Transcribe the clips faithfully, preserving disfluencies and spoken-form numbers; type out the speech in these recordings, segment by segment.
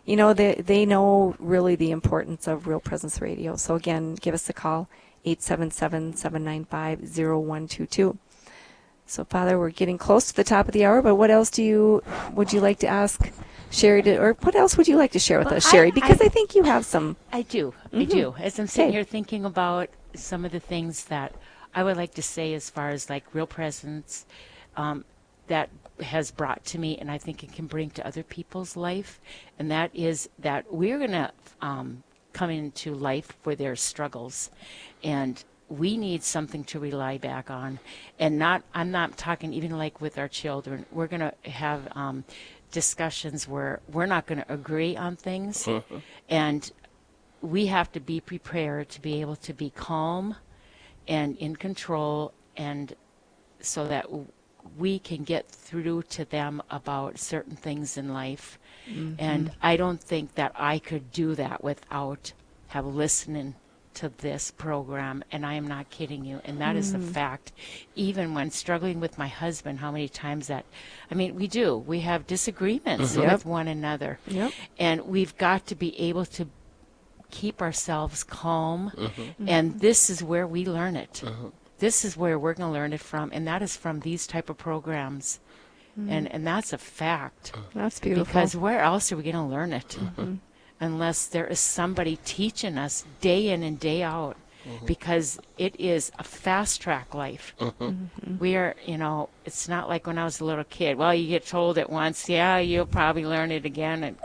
you know, they, they know really the importance of Real Presence Radio. So again, give us a call, eight seven seven, seven nine five, zero one two two. So, Father, we're getting close to the top of the hour, but what else do you, would you like to ask Sherry, to, or what else would you like to share with well, us, Sherry? I, Because I, I think you have some. I do. Mm-hmm. I do. As I'm sitting Okay. here thinking about some of the things that I would like to say as far as like Real Presence um, that has brought to me, and I think it can bring to other people's life, and that is that we're going to um, come into life where there's struggles, and we need something to rely back on. And not, I'm not talking even like with our children. We're going to have um, discussions where we're not going to agree on things, and we have to be prepared to be able to be calm and in control, and so that w- we can get through to them about certain things in life. Mm-hmm. And I don't think that I could do that without have listening to this program, and I am not kidding you, and that mm. is a fact. Even when struggling with my husband, how many times that, I mean, we do, we have disagreements mm-hmm. with one another, yep. and we've got to be able to keep ourselves calm, mm-hmm. and this is where we learn it. Mm-hmm. This is where we're going to learn it from, and that is from these type of programs. Mm-hmm. And and that's a fact. That's beautiful. Because where else are we going to learn it? Mm-hmm. Unless there is somebody teaching us day in and day out, mm-hmm. because it is a fast track life. Mm-hmm. Mm-hmm. We are, you know, it's not like when I was a little kid. Well, you get told it once, yeah, you'll probably learn it again. And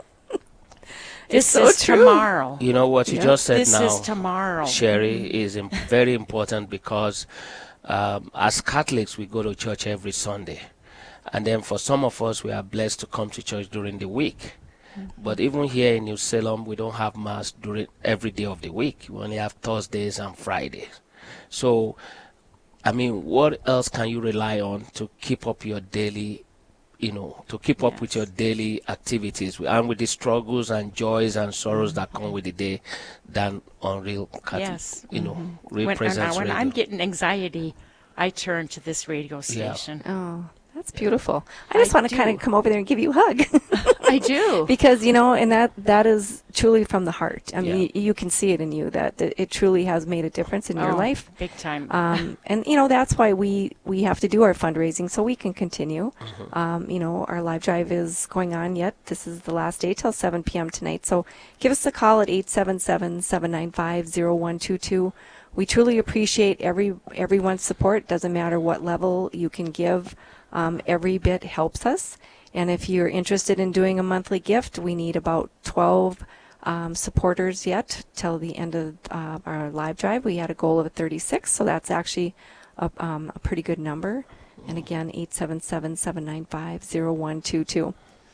this so is true. tomorrow. You know what you yep. just said this now, is tomorrow. Sherry, mm-hmm. is im- very important because um, as Catholics, we go to church every Sunday. And then for some of us, we are blessed to come to church during the week. Mm-hmm. But even here in New Salem, we don't have Mass during every day of the week. We only have Thursdays and Fridays. So, I mean, what else can you rely on to keep up your daily, you know, to keep yes. up with your daily activities and with the struggles and joys and sorrows mm-hmm. that come with the day than on Real Catholic, yes. you know, mm-hmm. Real when, Presence when Radio. I'm getting anxiety, I turn to this radio station. Yeah. Oh. That's beautiful. I just I want to kind of come over there and give you a hug. I do. Because, you know, and that, that is truly from the heart. I mean, yeah. you, you can see it in you that, that it truly has made a difference in oh, your life. Big time. Um, and, you know, that's why we, we have to do our fundraising so we can continue. Mm-hmm. Um, you know, our live drive is going on yet. This is the last day till seven p.m. tonight. So give us a call at eight seven seven, seven nine five, zero one two two. We truly appreciate every everyone's support. Doesn't matter what level you can give. Um, every bit helps us. And if you're interested in doing a monthly gift, we need about twelve um, supporters yet till the end of uh, our live drive. We had a goal of thirty-six, so that's actually a, um, a pretty good number. And again, eight seven seven, seven nine five, zero one two two.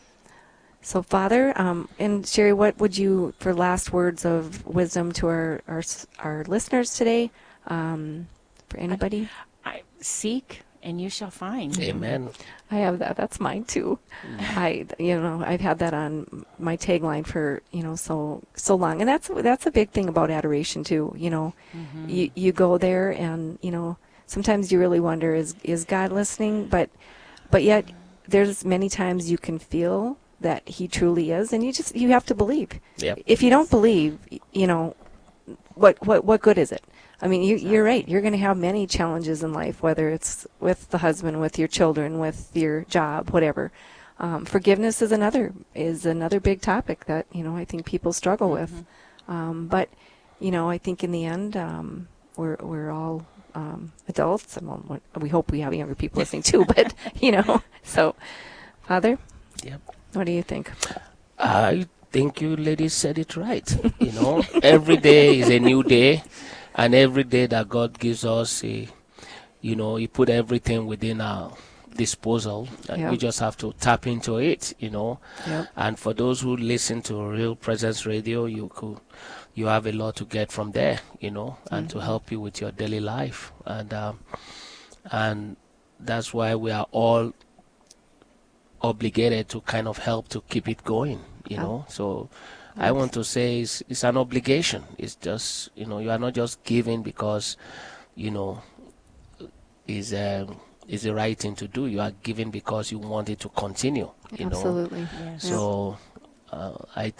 So, Father, um, and Sherry, what would you, for last words of wisdom to our our, our listeners today, um, for anybody? I, I seek and you shall find. Amen. I have that. That's mine too. Mm. I, you know, I've had that on my tagline for, you know, so so long, and that's that's a big thing about adoration too. You know, mm-hmm. you you go there, and you know, sometimes you really wonder, is is God listening? But but yet, there's many times you can feel that He truly is, and you just you have to believe. Yep. If you don't believe, you know, what what what good is it? I mean, you, you're right. You're going to have many challenges in life, whether it's with the husband, with your children, with your job, whatever. Um, forgiveness is another is another big topic that, you know, I think people struggle mm-hmm. with. Um, but, you know, I think in the end, um, we're we're all um, adults, and well, we hope we have younger people listening too. But you know, so Father, yep. What do you think? I think you ladies said it right. You know, every day is a new day. And every day that God gives us, a, you know, He put everything within our disposal. Yep. We just have to tap into it, you know. Yep. And for those who listen to Real Presence Radio, you could, you have a lot to get from there, you know, and mm-hmm. to help you with your daily life. And um, and that's why we are all obligated to kind of help to keep it going, you oh. know. So I want to say it's, it's an obligation. It's just, you know, you are not just giving because, you know, is uh, is the right thing to do. You are giving because you want it to continue, you Absolutely. know. Yes. So uh, I